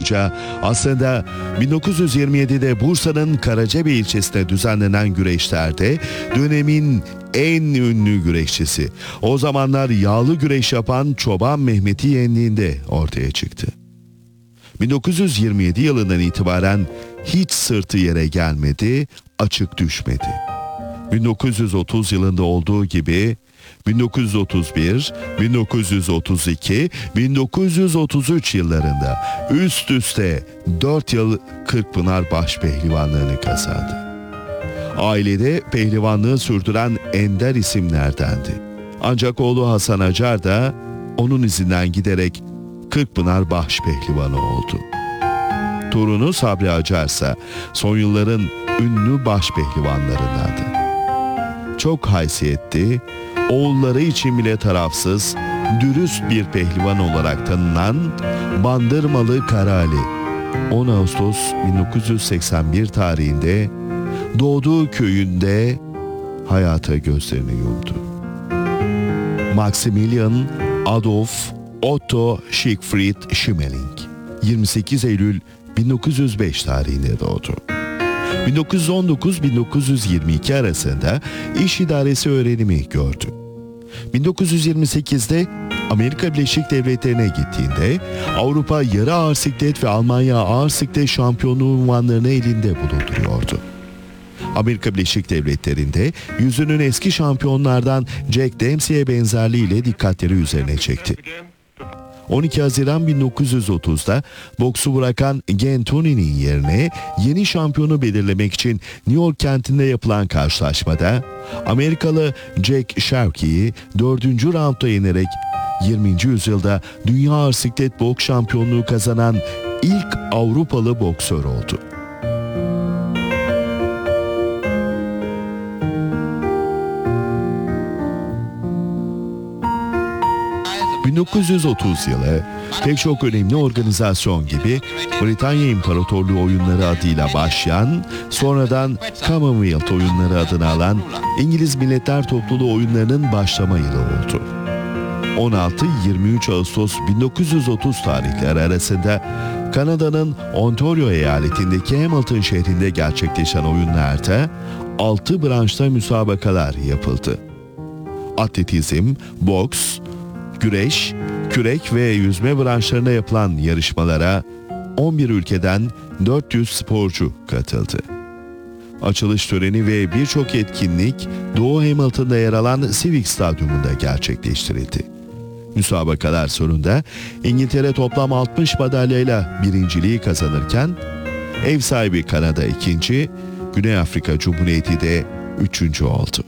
boyunca aslında 1927'de Bursa'nın Karacabey ilçesinde düzenlenen güreşlerde dönemin en ünlü güreşçisi, o zamanlar yağlı güreş yapan Çoban Mehmet'i yendiğinde ortaya çıktı. 1927 yılından itibaren hiç sırtı yere gelmedi, açık düşmedi. 1930 yılında olduğu gibi 1931, 1932, 1933 yıllarında üst üste 4 yıl Kırkpınar Başpehlivanlığını kazandı. Ailede pehlivanlığı sürdüren ender isimlerdendi. Ancak oğlu Hasan Acar da onun izinden giderek Kırkpınar Başpehlivanı oldu. Torunu Sabri Acar ise son yılların ünlü başpehlivanlarındandı. Çok haysiyetli, oğulları için bile tarafsız, dürüst bir pehlivan olarak tanınan Bandırmalı Karali, 10 Ağustos 1981 tarihinde doğduğu köyünde hayata gözlerini yumdu. Maximilian Adolf Otto Siegfried Schmeling, 28 Eylül 1905 tarihinde doğdu. 1919-1922 arasında iş idaresi öğrenimi gördü. 1928'de Amerika Birleşik Devletleri'ne gittiğinde Avrupa yarı ağır siklet ve Almanya ağır siklet şampiyonluğu unvanlarını elinde bulunduruyordu. Amerika Birleşik Devletleri'nde yüzünün eski şampiyonlardan Jack Dempsey'e benzerliğiyle dikkatleri üzerine çekti. 12 Haziran 1930'da boksu bırakan Gene Tunney'nin yerine yeni şampiyonu belirlemek için New York kentinde yapılan karşılaşmada Amerikalı Jack Sharkey'i 4. roundda yenerek 20. yüzyılda dünya ağır siklet boks şampiyonluğu kazanan ilk Avrupalı boksör oldu. 1930 yılı pek çok önemli organizasyon gibi Britanya İmparatorluğu Oyunları adıyla başlayan, sonradan Commonwealth Oyunları adını alan İngiliz Milletler Topluluğu Oyunları'nın başlama yılı oldu. 16-23 Ağustos 1930 tarihleri arasında Kanada'nın Ontario eyaletindeki Hamilton şehrinde gerçekleşen oyunlarda 6 branşta müsabakalar yapıldı. Atletizm, boks, güreş, kürek ve yüzme branşlarına yapılan yarışmalara 11 ülkeden 400 sporcu katıldı. Açılış töreni ve birçok etkinlik Doğu Hamilton'da yer alan Civic Stadyumunda gerçekleştirildi. Müsabakalar sonunda İngiltere toplam 60 madalyayla birinciliği kazanırken ev sahibi Kanada ikinci, Güney Afrika Cumhuriyeti de üçüncü oldu.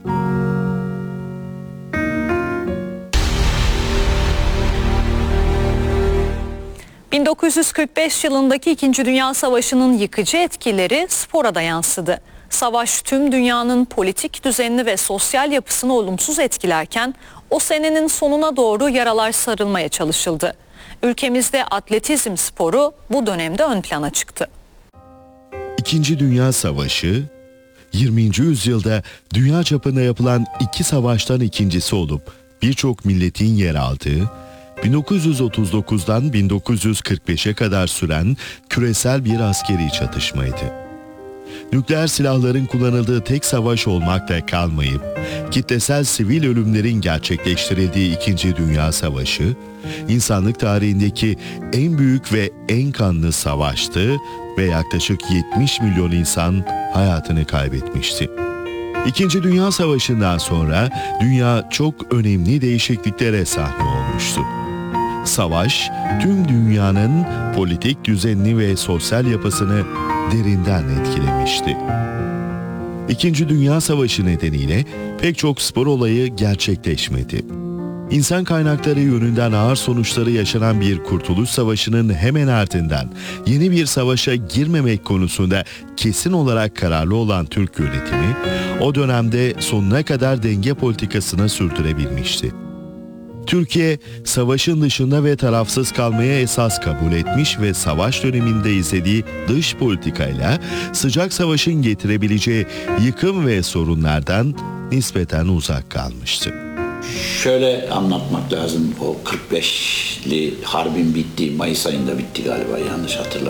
...1945 yılındaki 2. Dünya Savaşı'nın yıkıcı etkileri spora da yansıdı. Savaş tüm dünyanın politik düzenini ve sosyal yapısını olumsuz etkilerken... ...o senenin sonuna doğru yaralar sarılmaya çalışıldı. Ülkemizde atletizm sporu bu dönemde ön plana çıktı. 2. Dünya Savaşı, 20. yüzyılda dünya çapında yapılan iki savaştan ikincisi olup... ...birçok milletin yer aldığı... 1939'dan 1945'e kadar süren küresel bir askeri çatışmaydı. Nükleer silahların kullanıldığı tek savaş olmakla kalmayıp, kitlesel sivil ölümlerin gerçekleştirildiği 2. Dünya Savaşı, insanlık tarihindeki en büyük ve en kanlı savaştı ve yaklaşık 70 milyon insan hayatını kaybetmişti. 2. Dünya Savaşı'ndan sonra dünya çok önemli değişikliklere sahne olmuştu. Savaş, tüm dünyanın politik düzenini ve sosyal yapısını derinden etkilemişti. 2. Dünya Savaşı nedeniyle pek çok spor olayı gerçekleşmedi. İnsan kaynakları yönünden ağır sonuçları yaşanan bir Kurtuluş Savaşı'nın hemen ardından yeni bir savaşa girmemek konusunda kesin olarak kararlı olan Türk yönetimi, o dönemde sonuna kadar denge politikasını sürdürebilmişti. Türkiye, savaşın dışında ve tarafsız kalmaya esas kabul etmiş ve savaş döneminde izlediği dış politikayla sıcak savaşın getirebileceği yıkım ve sorunlardan nispeten uzak kalmıştı. Şöyle anlatmak lazım, o 45'li harbin bittiği, Mayıs ayında bitti galiba yanlış hatırlamıyorum.